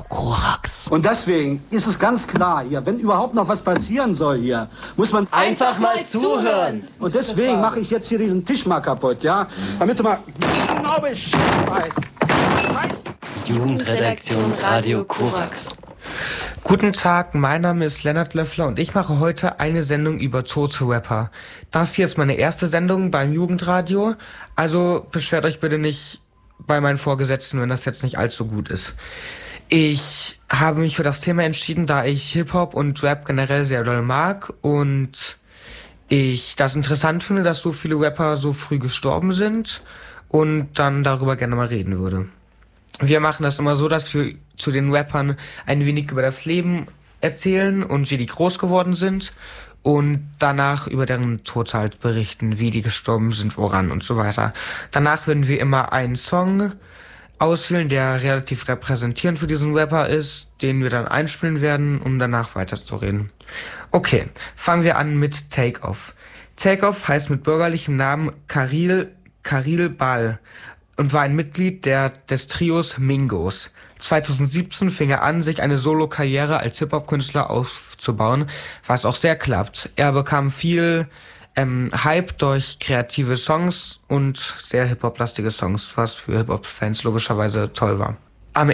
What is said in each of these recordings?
Korax. Und deswegen ist es ganz klar hier, wenn überhaupt noch was passieren soll hier, muss man einfach mal zuhören. Und deswegen mache ich jetzt hier diesen Tisch mal kaputt, ja? Damit du mal genau Bescheid weißt. Jugendredaktion Radio Korax. Guten Tag, mein Name ist Lennart Löffler und ich mache heute eine Sendung über tote Rapper. Das hier ist meine erste Sendung beim Jugendradio, also beschwert euch bitte nicht bei meinen Vorgesetzten, wenn das jetzt nicht allzu gut ist. Ich habe mich für das Thema entschieden, da ich Hip-Hop und Rap generell sehr doll mag und ich das interessant finde, dass so viele Rapper so früh gestorben sind und dann darüber gerne mal reden würde. Wir machen das immer so, dass wir zu den Rappern ein wenig über das Leben erzählen und wie die groß geworden sind und danach über deren Tod halt berichten, wie die gestorben sind, woran und so weiter. Danach werden wir immer einen Song auswählen, der relativ repräsentierend für diesen Rapper ist, den wir dann einspielen werden, um danach weiterzureden. Okay, fangen wir an mit Take Off. Take Off heißt mit bürgerlichem Namen Khalil Bal und war ein Mitglied des Trios Mingos. 2017 fing er an, sich eine Solo-Karriere als Hip-Hop-Künstler aufzubauen, was auch sehr klappt. Er bekam viel Hype durch kreative Songs und sehr Hip-Hop-lastige Songs, was für Hip-Hop-Fans logischerweise toll war. Am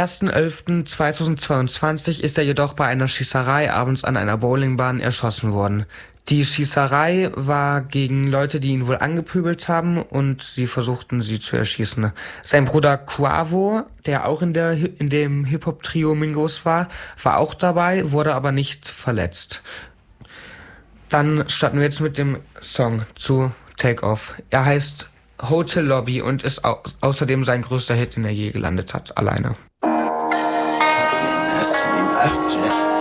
1.11.2022 ist er jedoch bei einer Schießerei abends an einer Bowlingbahn erschossen worden. Die Schießerei war gegen Leute, die ihn wohl angepöbelt haben und sie versuchten, sie zu erschießen. Sein Bruder Quavo, der auch in dem Hip-Hop-Trio Mingos war auch dabei, wurde aber nicht verletzt. Dann starten wir jetzt mit dem Song zu Take Off. Er heißt Hotel Lobby und ist außerdem sein größter Hit, den er je gelandet hat, alleine.